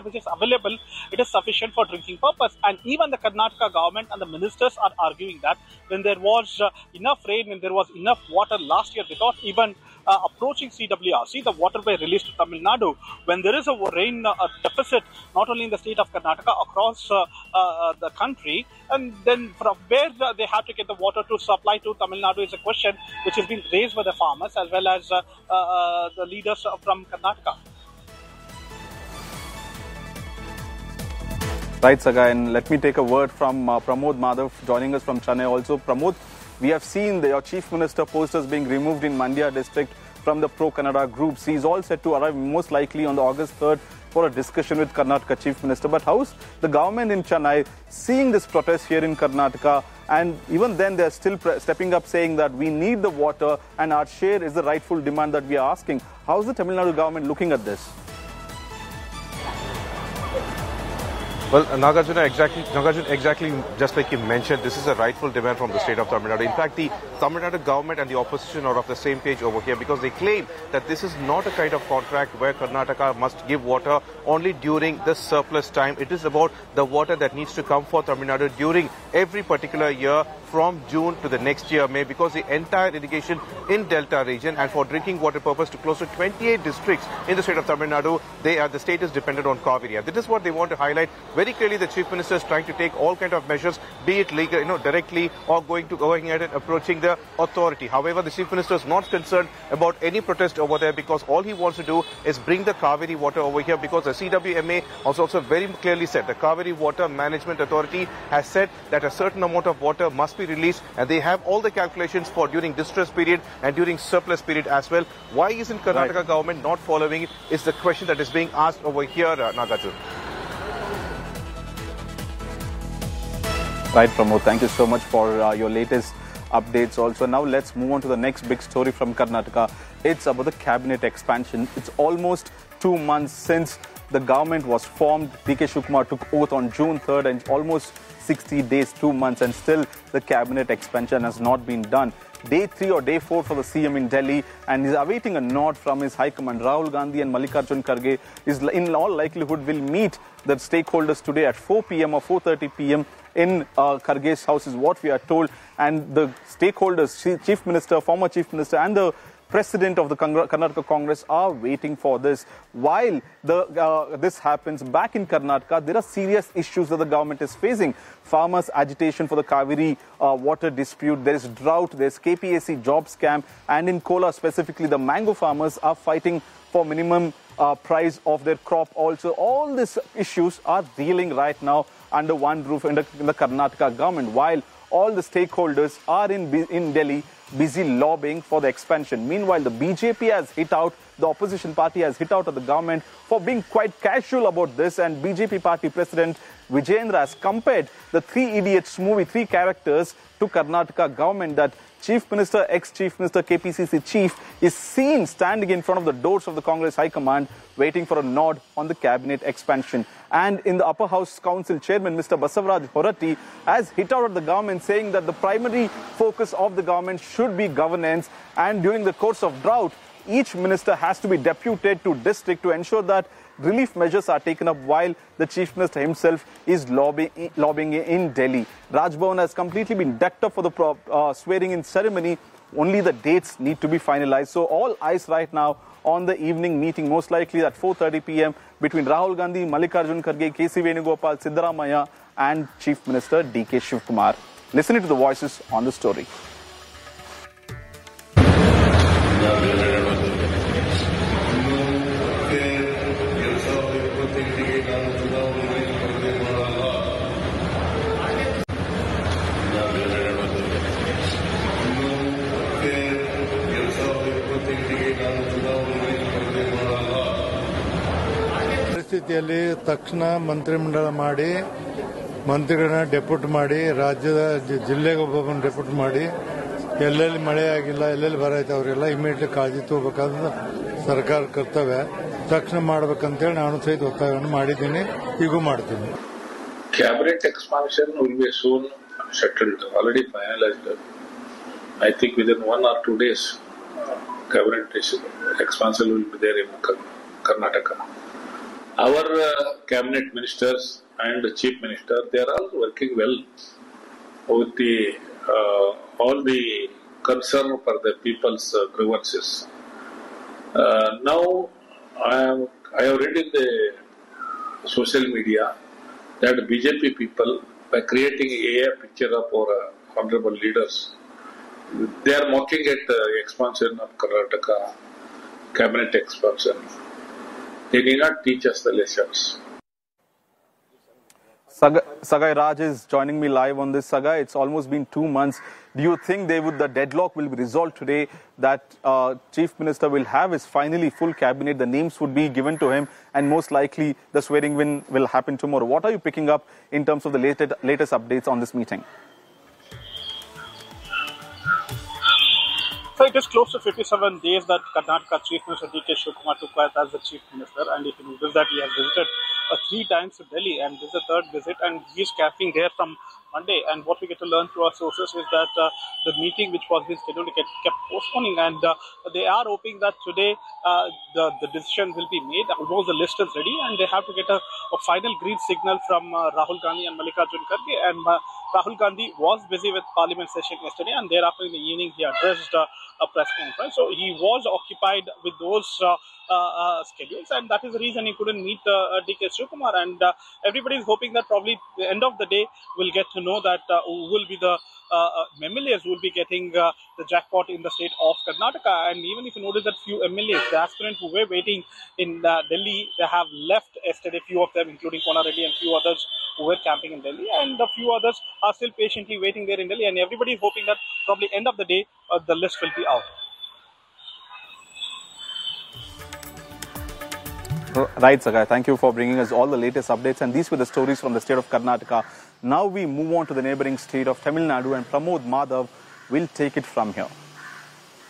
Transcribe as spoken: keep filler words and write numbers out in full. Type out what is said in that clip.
which is available, it is sufficient for drinking purpose. And even the Karnataka government and the ministers are arguing that when there was uh, enough rain, when there was enough water last year without even uh, approaching C W R C, the waterway released to Tamil Nadu, when there is a rain uh, deficit, not only in the state of Karnataka, across uh, uh, the country, and then from where uh, they have to get the water to supply to Tamil Nadu is a question which has been raised by the farmers as well as uh, uh, the leaders from Karnataka. Right, Saga, and let me take a word from uh, Pramod Madhav joining us from Chennai also. Pramod, we have seen the, your Chief Minister posters being removed in Mandya district from the pro-Kannada groups. He is all set to arrive most likely on the August third for a discussion with Karnataka Chief Minister. But how's the government in Chennai seeing this protest here in Karnataka? And even then, they're still stepping up saying that we need the water and our share is the rightful demand that we are asking. How's the Tamil Nadu government looking at this? Well, Nagarjuna, exactly, Nagarjuna, exactly just like you mentioned, this is a rightful demand from the state of Tamil Nadu. In fact, the Tamil Nadu government and the opposition are of the same page over here because they claim that this is not a kind of contract where Karnataka must give water only during the surplus time. It is about the water that needs to come for Tamil Nadu during every particular year from June to the next year, May, because the entire irrigation in Delta region and for drinking water purpose to close to twenty-eight districts in the state of Tamil Nadu, they are, the state is dependent on Kaveri. And this is what they want to highlight. Very clearly, the Chief Minister is trying to take all kind of measures, be it legal, you know, directly or going to going ahead and approaching the authority. However, the Chief Minister is not concerned about any protest over there because all he wants to do is bring the Kaveri water over here because the C W M A has also very clearly said the Kaveri Water Management Authority has said that a certain amount of water must be released and they have all the calculations for during distress period and during surplus period as well. Why isn't Karnataka right. government not following it is the question that is being asked over here, uh, Nagarjuna. Right, Pramod, thank you so much for uh, your latest updates also. Now let's move on to the next big story from Karnataka. It's about the cabinet expansion. It's almost two months since the government was formed. D K Shivakumar took oath on June third and almost sixty days, two months, and still the cabinet expansion has not been done. Day three or day four for the C M in Delhi, and he's awaiting a nod from his High Command. Rahul Gandhi and Mallikarjun Kharge is in all likelihood will meet the stakeholders today at four p m or four thirty p m in uh, Kharge's house is what we are told. And the stakeholders, Chief Minister, former Chief Minister and the President of the Karnataka Congress are waiting for this. While the, uh, this happens back in Karnataka, there are serious issues that the government is facing. Farmers' agitation for the Kaveri uh, water dispute, there is drought, there is K P A C job scam, and in Kola specifically, the mango farmers are fighting for minimum uh, price of their crop also. All these issues are dealing right now under one roof in the, in the Karnataka government, while all the stakeholders are in, in Delhi busy lobbying for the expansion. Meanwhile, the B J P has hit out, the opposition party has hit out at the government for being quite casual about this, and B J P party president Vijayendra has compared the Three Idiots movie, three characters, to Karnataka government, that Chief Minister, ex-Chief Minister, K P C C chief is seen standing in front of the doors of the Congress High Command waiting for a nod on the cabinet expansion. And in the Upper House Council Chairman, Mister Basavaraj Horati, has hit out at the government saying that the primary focus of the government should be governance, and during the course of drought, each minister has to be deputed to district to ensure that relief measures are taken up, while the Chief Minister himself is lobbying, lobbying in Delhi. Raj Bhavan has completely been decked up for the uh, swearing-in ceremony. Only the dates need to be finalized. So all eyes right now on the evening meeting, most likely at four thirty p m between Rahul Gandhi, Mallikarjun Kharge, K C Venugopal, Siddaramaiah and Chief Minister D K Shivakumar. Listening to the voices on the story. ಪರಿಸ್ಥಿತಿಯಲ್ಲಿ ತಕ್ಷಣ ಮಂತ್ರಿಮಂಡಲ ಮಾಡಿ ಮಂತ್ರಿಗಳನ್ನ depute ಮಾಡಿ ರಾಜ್ಯದ ಜಿಲ್ಲೆಗೆ ಒಬ್ಬೊಬ್ಬನ depute ಮಾಡಿ ಎಲ್ಲೆಲ್ಲಿ ಮಳೆ ಆಗಿಲ್ಲ ಎಲ್ಲೆಲ್ಲಿ ಬರ ಐತೆ ಅವರೆಲ್ಲ ಇಮಿಡಿಯೇಟ್ಲಿ ಕಾಳಜಿ ತಗೋಬೇಕಾದ ಸರ್ಕಾರ ಕರ್ತವ್ಯ ತಕ್ಷಣ ಮಾಡಬೇಕಂತೇಳಿ ನಾನು ಸಹಿತ ಒತ್ತಾಯವನ್ನು ಮಾಡಿದ್ದೀನಿ, ಈಗೂ ಮಾಡ್ತೀನಿ. Cabinet expansion will be soon settled, already finalized. I think within one or two days, cabinet expansion will be there in Karnataka. Our uh, cabinet ministers and the chief minister, they are all working well with the uh, all the concern for the people's uh, grievances. Uh, now, I am I have read in the social media that B J P people, by creating a picture of our uh, honorable leaders, they are mocking at the expansion of Karnataka, cabinet expansion. They need not teach us the lessons. Sagai, Sagai Raj is joining me live on this. Sagai, it's almost been two months. Do you think they would the deadlock will be resolved today, that uh, Chief Minister will have his finally full cabinet, the names would be given to him, and most likely the swearing-in will happen tomorrow? What are you picking up in terms of the latest, latest updates on this meeting? So it is close to fifty-seven days that Karnataka Chief Minister D K Shivakumar took oath as the Chief Minister, and if you notice that he has visited uh, three times to Delhi, and this is the third visit, and he is camping there from Monday. And what we get to learn through our sources is that uh, the meeting which was been scheduled to get kept postponing, and uh, they are hoping that today uh, the, the decision will be made. Almost the list is ready, and they have to get a, a final green signal from uh, Rahul Gandhi and Mallikarjun Kharge. And uh, Rahul Gandhi was busy with Parliament session yesterday, and thereafter in the evening he addressed uh, a press conference. So he was occupied with those uh, uh, uh, schedules, and that is the reason he couldn't meet uh, D K Shivakumar. And uh, everybody is hoping that probably the end of the day we'll get to know that uh, who will be the uh, uh, M L As who will be getting uh, the jackpot in the state of Karnataka. And even if you notice that few M L As, the aspirants who were waiting in uh, Delhi, they have left yesterday, few of them, including Kona Reddy and few others who were camping in Delhi, and a few others are still patiently waiting there in Delhi, and everybody is hoping that probably end of the day uh, the list will be out. Right, Sagai. Thank you for bringing us all the latest updates, and these were the stories from the state of Karnataka. Now we move on to the neighboring state of Tamil Nadu, and Pramod Madhav will take it from here.